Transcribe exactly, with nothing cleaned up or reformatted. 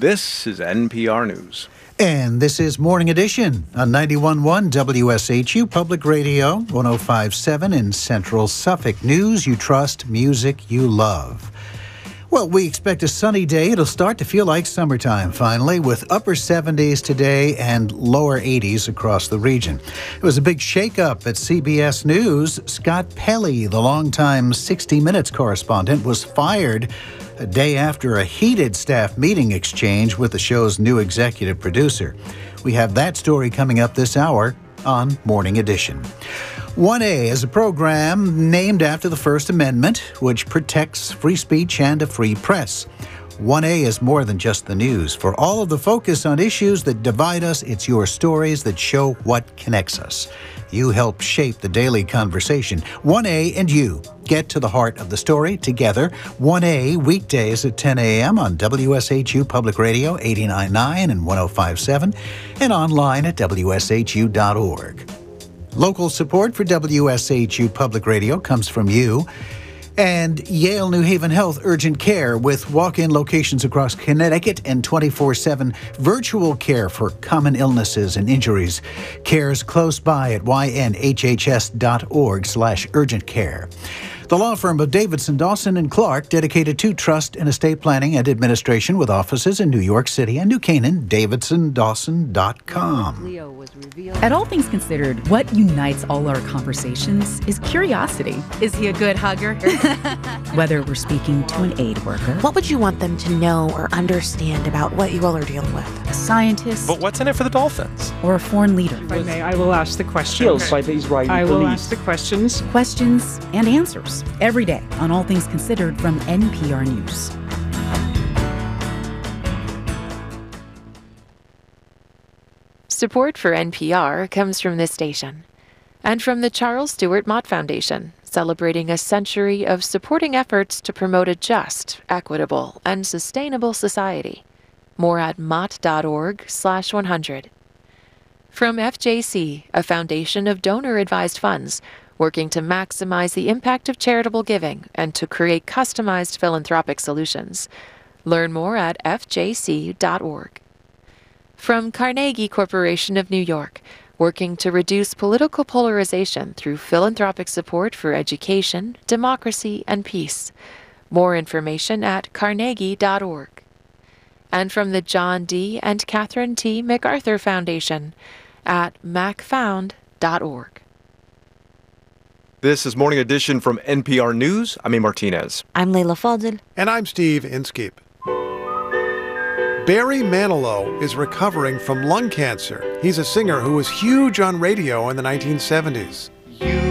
This is N P R News. And this is Morning Edition on ninety-one point one W S H U Public Radio, one oh five point seven in Central Suffolk. News you trust, music you love. Well, we expect a sunny day. It'll start to feel like summertime, finally, with upper seventies today and lower eighties across the region. It was a big shakeup at C B S News. Scott Pelley, the longtime sixty minutes correspondent, was fired a day after a heated staff meeting exchange with the show's new executive producer. We have that story coming up this hour on Morning Edition. one A is a program named after the First Amendment, which protects free speech and a free press. one A is more than just the news. For all of the focus on issues that divide us, it's your stories that show what connects us. You help shape the daily conversation. one A and you get to the heart of the story together. one A weekdays at ten a.m. on W S H U Public Radio eighty-nine point nine and one oh five point seven and online at W S H U dot org. Local support for W S H U Public Radio comes from you and Yale New Haven Health Urgent Care, with walk-in locations across Connecticut and twenty-four seven virtual care for common illnesses and injuries. Care's close by at Y N H H S dot org slash urgent care. The law firm of Davidson, Dawson and Clark, dedicated to trust and estate planning and administration with offices in New York City and New Canaan. Davidson Dawson dot com. At All Things Considered, what unites all our conversations is curiosity. Is he a good hugger? Whether we're speaking to an aid worker, what would you want them to know or understand about what you all are dealing with? A scientist, but what's in it for the Dolphins? Or a foreign leader. If I may, I will ask the questions. By the Israeli I will police. ask the questions. Questions and answers every day on All Things Considered from N P R News. Support for N P R comes from this station and from the Charles Stewart Mott Foundation, celebrating a century of supporting efforts to promote a just, equitable, and sustainable society. More at mott.org slash 100. From F J C, a foundation of donor-advised funds, working to maximize the impact of charitable giving and to create customized philanthropic solutions. Learn more at F J C dot org. From Carnegie Corporation of New York, working to reduce political polarization through philanthropic support for education, democracy, and peace. More information at carnegie dot org. And from the John D. and Catherine T. MacArthur Foundation at mac found dot org. This is Morning Edition from N P R News. I'm A. Martinez. I'm Leila Fadel. And I'm Steve Inskeep. Barry Manilow is recovering from lung cancer. He's a singer who was huge on radio in the nineteen seventies. You